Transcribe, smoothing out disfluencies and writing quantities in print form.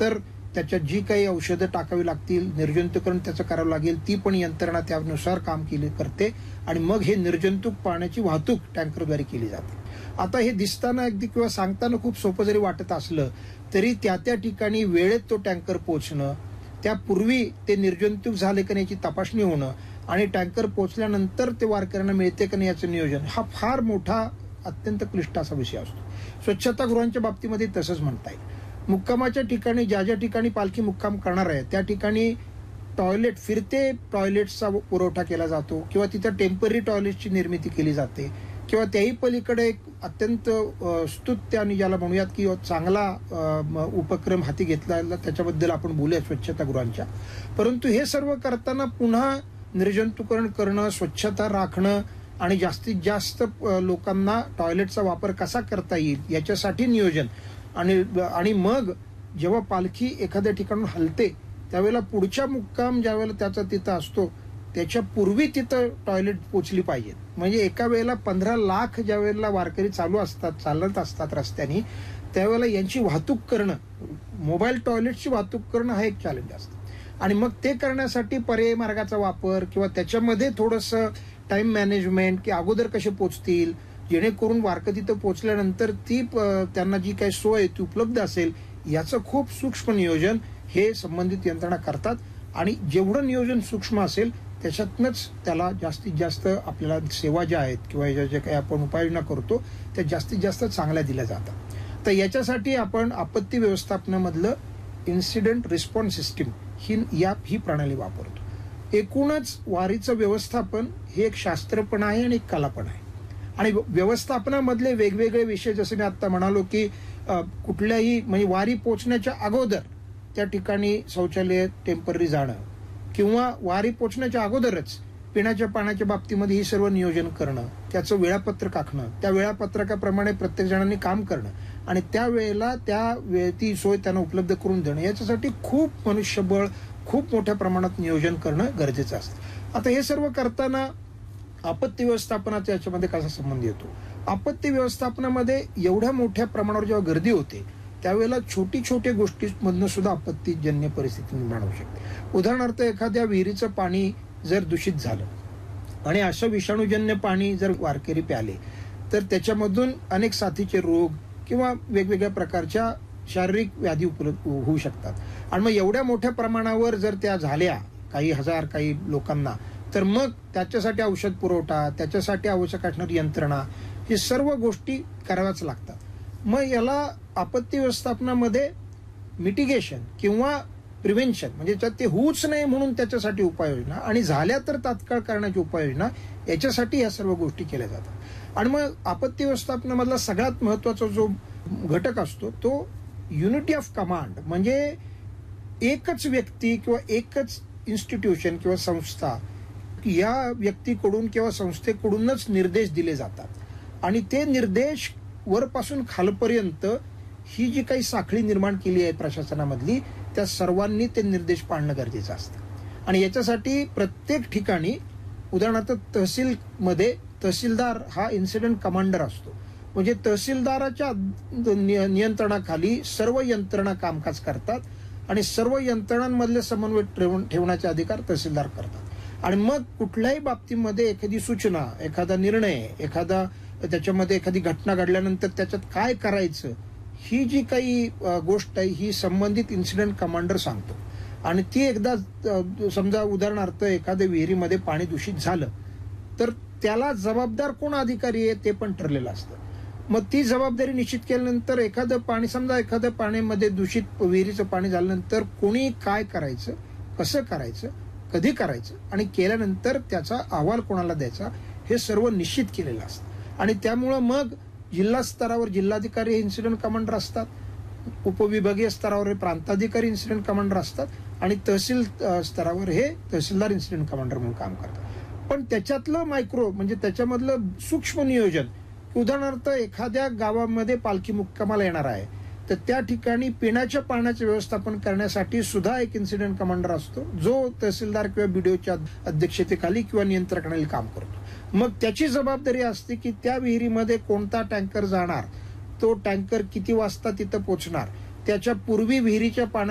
नंतर त्याच्यात जी काही औषधं टाकावी लागतील, निर्जंतुकरण त्याचं करावं लागेल, ती पण यंत्रणा त्यानुसार काम करते आणि मग हे निर्जंतुक पाण्याची वाहतूक टँकरद्वारे केली जाते. आता हे दिसताना अगदी किंवा सांगताना खूप सोपं जरी वाटत असलं तरी त्या ठिकाणी वेळेत तो टँकर पोहोचणं, त्यापूर्वी ते निर्जंतुक झाले का नाही याची तपासणी होणं आणि टँकर पोहोचल्यानंतर ते वारकऱ्यांना मिळते का नाही याचं नियोजन, हा फार मोठा अत्यंत क्लिष्ट असा विषय असतो. स्वच्छतागृहांच्या बाबतीमध्ये तसंच म्हणता येईल. मुक्कामाच्या ठिकाणी ज्या ठिकाणी पालखी मुक्काम करणार आहे त्या ठिकाणी टॉयलेट, फिरते टॉयलेट्सचा पुरवठा केला जातो किंवा तिथं टेम्पररी टॉयलेटची निर्मिती केली जाते किंवा त्याही पलीकडे एक अत्यंत स्तुत्य आणि ज्याला म्हणूयात की चांगला उपक्रम हाती घेतला, त्याच्याबद्दल आपण बोलूया स्वच्छतागृहांच्या. परंतु हे सर्व करताना पुन्हा निर्जंतुकरण करणं, स्वच्छता राखणं आणि जास्तीत जास्त लोकांना टॉयलेटचा वापर कसा करता येईल याच्यासाठी नियोजन आणि मग जेव्हा पालखी एखाद्या ठिकाणून हलते त्यावेळेला पुढच्या मुक्काम ज्यावेळेला त्याचा तिथं असतो त्याच्या पूर्वी तिथं टॉयलेट पोचली पाहिजेत. म्हणजे एका वेळेला 15 लाख ज्या वेळेला वारकरी चालत असतात रस्त्याने, त्यावेळेला यांची वाहतूक करणं, मोबाईल टॉयलेटची वाहतूक करणं हा एक चॅलेंज असतं. आणि मग ते करण्यासाठी पर्यायी मार्गाचा वापर किंवा त्याच्यामध्ये थोडंसं टाइम मॅनेजमेंट की अगोदर कसे पोचतील जेणेकरून वारकरी तिथं पोचल्यानंतर ती त्यांना जी काही सोय ती उपलब्ध असेल याचं खूप सूक्ष्म नियोजन हे संबंधित यंत्रणा करतात. आणि जेवढं नियोजन सूक्ष्म असेल त्याच्यातनंच त्याला जास्तीत जास्त आपल्याला सेवा ज्या आहेत किंवा ज्या काही आपण उपाययोजना करतो त्या जास्तीत जास्त चांगल्या दिल्या जातात. तर याच्यासाठी आपण आपत्ती व्यवस्थापनामधलं इन्सिडेंट रिस्पॉन्स सिस्टीम ही प्रणाली वापरतो. एकूणच वारीचं व्यवस्थापन हे एक शास्त्र पण आहे आणि एक कला पण आहे. आणि व्यवस्थापनामधले वेगवेगळे विषय जसं मी आता म्हणालो की कुठल्याही म्हणजे वारी पोचण्याच्या अगोदर त्या ठिकाणी शौचालय टेम्पररी जाणं किंवा वारी पोचण्याच्या अगोदरच पिण्याच्या पाण्याच्या बाबतीमध्ये ही सर्व नियोजन करणं, त्याचं वेळापत्रक आखणं, त्या वेळापत्रकाप्रमाणे प्रत्येक जणांनी काम करणं आणि त्यावेळेला ती सोय त्यांना उपलब्ध करून देणं, याच्यासाठी खूप मनुष्यबळ, खूप मोठ्या प्रमाणात नियोजन करणं गरजेचं असतं. आता हे सर्व करताना आपत्ती व्यवस्थापनाचा याच्यामध्ये कसा संबंध येतो? आपत्ती व्यवस्थापनामध्ये एवढ्या मोठ्या प्रमाणावर जेव्हा गर्दी होते त्यावेळेला छोट्या गोष्टींमधनं सुद्धा आपत्तीजन्य परिस्थिती निर्माण होऊ शकते. उदाहरणार्थ एखाद्या विहिरीचं पाणी जर दूषित झालं आणि असं विषाणूजन्य पाणी जर वारकरी प्याले तर त्याच्यामधून अनेक साथीचे रोग किंवा वेगवेगळ्या प्रकारच्या शारीरिक व्याधी उपलब्ध होऊ शकतात. आणि मग एवढ्या मोठ्या प्रमाणावर जर त्या झाल्या काही हजार काही लोकांना तर मग त्याच्यासाठी औषध पुरवठा, त्याच्यासाठी आवश्यक असणारी यंत्रणा, हे सर्व गोष्टी कराव्याच लागतात. मग याला आपत्ती व्यवस्थापनामध्ये मिटिगेशन किंवा प्रिव्हेन्शन म्हणजे ते होऊच नाही म्हणून त्याच्यासाठी उपाययोजना आणि झाल्या तर तात्काळ करण्याची उपाययोजना, याच्यासाठी या सर्व गोष्टी केल्या जातात. आणि मग आपत्ती व्यवस्थापनामधला सगळ्यात महत्वाचा जो घटक असतो तो युनिटी ऑफ कमांड, म्हणजे एकच व्यक्ती किंवा एकच इन्स्टिट्यूशन किंवा संस्था या व्यक्तीकडून किंवा संस्थेकडूनच निर्देश दिले जातात आणि ते निर्देश वरपासून खालपर्यंत ही जी काही साखळी निर्माण केली आहे प्रशासनामधली त्या सर्वांनी ते निर्देश पाळणं गरजेचं असतं. आणि याच्यासाठी प्रत्येक ठिकाणी उदाहरणार्थ तहसीलमध्ये तहसीलदार हा इन्सिडेंट कमांडर असतो. म्हणजे तहसीलदाराच्या नियंत्रणाखाली सर्व यंत्रणा कामकाज करतात आणि सर्व यंत्रणांमधले समन्वय ठेवण्याचे अधिकार तहसीलदार करतात. आणि मग कुठल्याही बाबतीमध्ये एखादी सूचना, एखादा निर्णय, त्याच्यामध्ये एखादी घटना घडल्यानंतर त्याच्यात काय करायचं ही जी काही गोष्ट आहे ही संबंधित इन्सिडेंट कमांडर सांगतो. आणि ती एकदा समजा उदाहरणार्थ एखाद्या विहिरीमध्ये पाणी दूषित झालं तर त्याला जबाबदार कोण अधिकारी आहे ते पण ठरलेलं असतं. मग ती जबाबदारी निश्चित केल्यानंतर एखाद्या पाण्यामध्ये दूषित विहिरीचं पाणी झाल्यानंतर कोणी काय करायचं, कसं करायचं, कधी करायचं आणि केल्यानंतर त्याचा अहवाल कोणाला द्यायचा हे सर्व निश्चित केलेलं असतं. आणि त्यामुळं मग जिल्हा स्तरावर जिल्हाधिकारी इन्सिडेंट कमांडर असतात, उपविभागीय स्तरावर हे प्रांताधिकारी इन्सिडेंट कमांडर असतात आणि तहसील स्तरावर हे तहसीलदार इन्सिडेंट कमांडर म्हणून काम करतात. पण त्याच्यातलं मायक्रो म्हणजे त्याच्यामधलं सूक्ष्म नियोजन, उदाहरणार्थ एखाद्या गावामध्ये पालखी मुक्कामाला येणार आहे तर त्या ठिकाणी पिण्याच्या पाण्याचे व्यवस्थापन करण्यासाठी सुद्धा एक इन्सिडेंट कमांडर असतो जो तहसीलदार किंवा बीडीओच्या अध्यक्षतेखाली किंवा नियंत्रणाखाली काम करतो. मग त्याची जबाबदारी असते की त्या विहिरीमध्ये कोणता टँकर जाणार, तो टँकर किती वाजता तिथं पोहोचणार, त्याच्या पूर्वी विहिरीच्या